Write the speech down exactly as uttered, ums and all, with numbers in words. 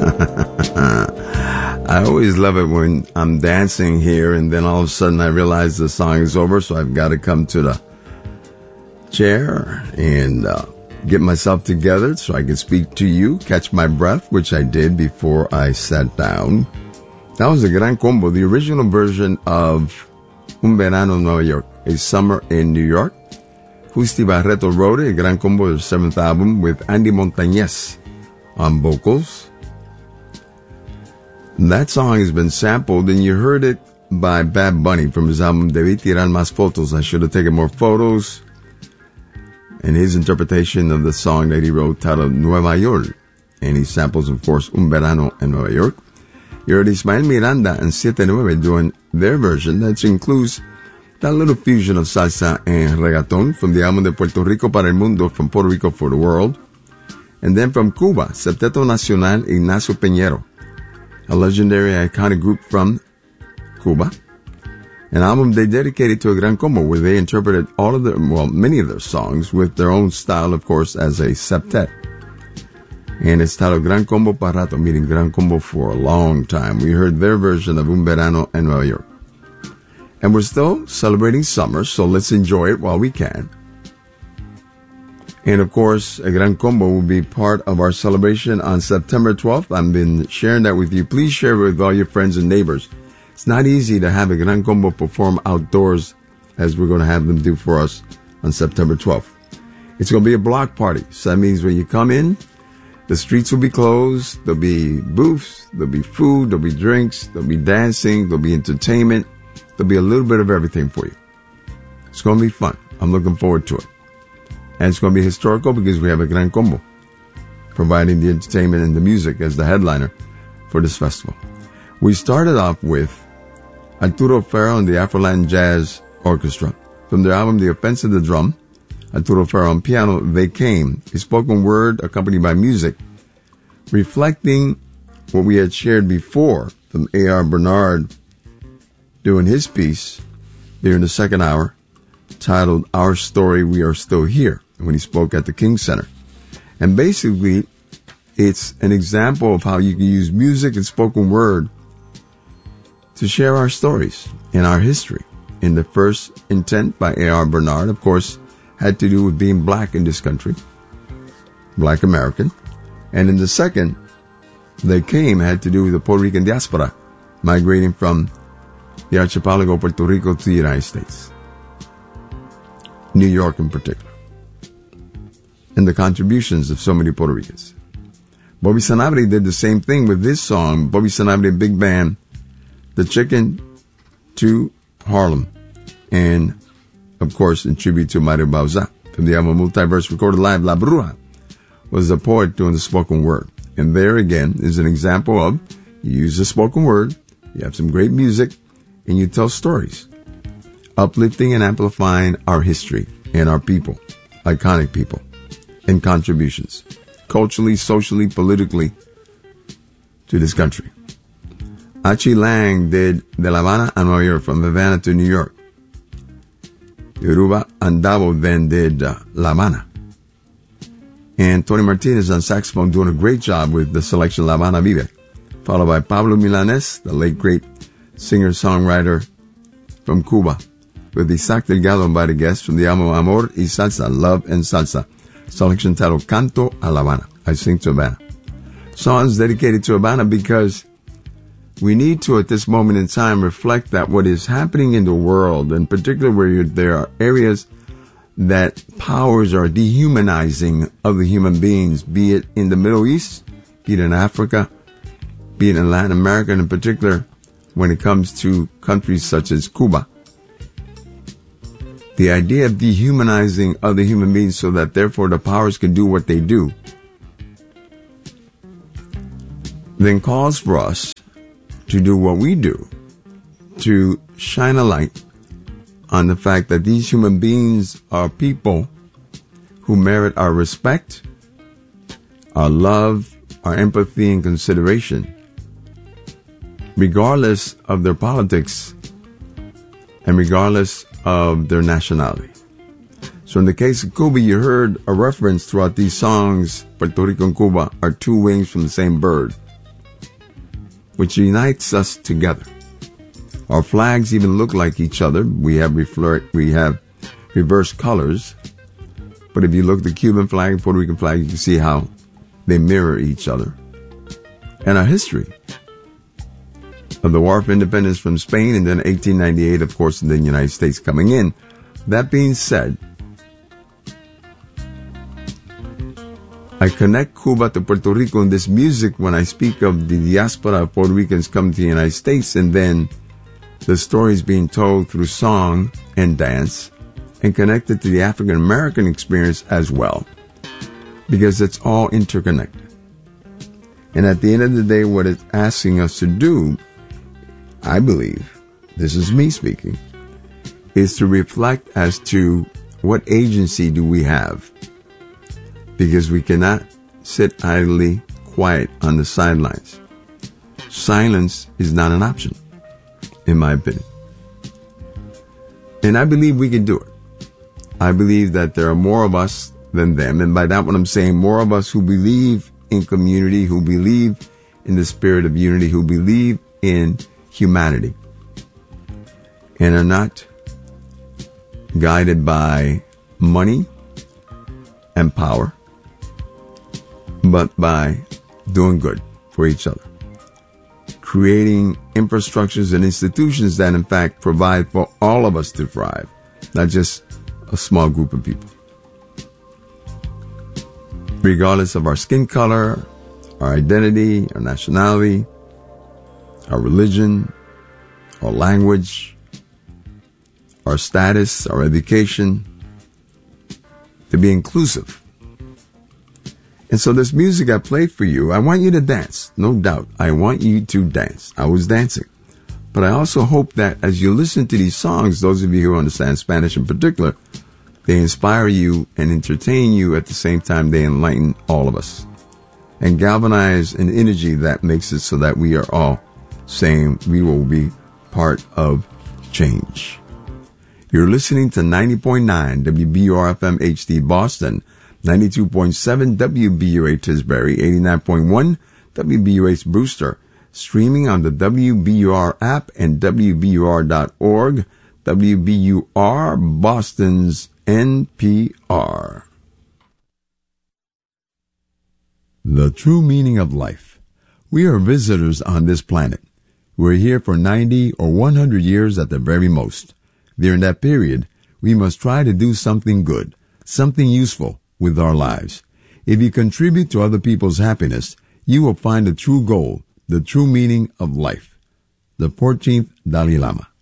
I always love it when I'm dancing here and then all of a sudden I realize the song is over, so I've got to come to the chair and uh, get myself together so I can speak to you, catch my breath, which I did before I sat down. That was a Gran Combo, the original version of Un Verano en Nueva York, A Summer in New York. Justi Barreto wrote it, a Gran Combo, their seventh album, with Andy Montañez on vocals. That song has been sampled, and you heard it by Bad Bunny from his album Debí Tirar Más Fotos. I should have taken more photos. And his interpretation of the song that he wrote titled Nueva York. And he samples, of course, Un Verano en Nueva York. You heard Ismael Miranda and Siete Nueve doing their version, that includes that little fusion of salsa and reggaeton from the album de Puerto Rico para el Mundo, from Puerto Rico for the World. And then from Cuba, Septeto Nacional Ignacio Peñero, a legendary iconic group from Cuba. An album they dedicated to a Gran Combo, where they interpreted all of their, well, many of their songs with their own style, of course, as a septet. And it's titled Gran Combo para rato, meaning Gran Combo for a long time. We heard their version of Un Verano en Nueva York. And we're still celebrating summer, so let's enjoy it while we can. And of course, a Gran Combo will be part of our celebration on September twelfth. I've been sharing that with you. Please share it with all your friends and neighbors. It's not easy to have a Gran Combo perform outdoors, as we're going to have them do for us on September twelfth. It's going to be a block party. So that means when you come in, the streets will be closed. There'll be booths. There'll be food. There'll be drinks. There'll be dancing. There'll be entertainment. There'll be a little bit of everything for you. It's going to be fun. I'm looking forward to it. And it's going to be historical because we have a Gran Combo providing the entertainment and the music as the headliner for this festival. We started off with Arturo Farro and the Afro-Latin Jazz Orchestra from their album The Offense of the Drum. Arturo Farro on piano, They Came, a spoken word accompanied by music, reflecting what we had shared before from A R Bernard doing his piece there in the second hour, titled Our Story, We Are Still Here, when he spoke at the King Center. And basically, it's an example of how you can use music and spoken word to share our stories and our history. In the first intent by A R Bernard, of course, had to do with being black in this country, black American. And in the second, They Came had to do with the Puerto Rican diaspora migrating from the archipelago Puerto Rico to the United States, New York in particular, and the contributions of so many Puerto Ricans. Bobby Sanabria did the same thing with this song, Bobby Sanabria Big Band, The Chicken to Harlem, and of course in tribute to Mario Bauza from the album Multiverse recorded live. La Bruja was the poet doing the spoken word. And there again is an example of you use the spoken word, you have some great music, and you tell stories, uplifting and amplifying our history and our people, iconic people, and contributions, culturally, socially, politically, to this country. Achi Lang did De La Habana a Nueva York, from Havana to New York. Yoruba Andavo then did uh, La Habana. And Tony Martinez on saxophone doing a great job with the selection La Habana Vive, followed by Pablo Milanes, the late great singer-songwriter from Cuba, with Isaac Delgado invited guests from the album Amor y Salsa, Love and Salsa, selection titled Canto a La Habana, I Sing to Havana. Songs dedicated to Havana because we need to, at this moment in time, reflect that what is happening in the world, in particular where there are areas that powers are dehumanizing other human beings, be it in the Middle East, be it in Africa, be it in Latin America, and in particular when it comes to countries such as Cuba. The idea of dehumanizing other human beings so that therefore the powers can do what they do then calls for us to do what we do, to shine a light on the fact that these human beings are people who merit our respect, our love, our empathy and consideration, regardless of their politics and regardless of their nationality. So in the case of Cuba, you heard a reference throughout these songs, Puerto Rico and Cuba are two wings from the same bird. which unites us together. Our flags even look like each other. We have reflect, we have reverse colors. But if you look at the Cuban flag and Puerto Rican flag, you can see how they mirror each other. And our history of the War for Independence from Spain, and then eighteen ninety-eight, of course, and then the United States coming in. That being said, I connect Cuba to Puerto Rico in this music when I speak of the diaspora of Puerto Ricans coming to the United States, and then the stories being told through song and dance, and connected to the African American experience as well, because it's all interconnected. And at the end of the day, what it's asking us to do, I believe, this is me speaking, is to reflect as to what agency do we have, because we cannot sit idly quiet on the sidelines. Silence is not an option, in my opinion. And I believe we can do it. I believe that there are more of us than them. And by that, what I'm saying, more of us who believe in community, who believe in the spirit of unity, who believe in humanity, and are not guided by money and power, but by doing good for each other, creating infrastructures and institutions that in fact provide for all of us to thrive, not just a small group of people. Regardless of our skin color, our identity, our nationality, our religion, our language, our status, our education, to be inclusive. And so this music I played for you, I want you to dance, no doubt. I want you to dance. I was dancing. But I also hope that as you listen to these songs, those of you who understand Spanish in particular, they inspire you and entertain you at the same time they enlighten all of us and galvanize an energy that makes it so that we are all saying we will be part of change. You're listening to ninety point nine W B U R F M H D Boston, ninety-two point seven W B U A Tisbury, eighty-nine point one W B U H Brewster, streaming on the W B U R app and W B U R dot org, W B U R, Boston's N P R. The true meaning of life. We are visitors on this planet. We're here for ninety or one hundred years at the very most. During that period, we must try to do something good, something useful with our lives. If you contribute to other people's happiness, you will find the true goal, the true meaning of life. The fourteenth Dalai Lama.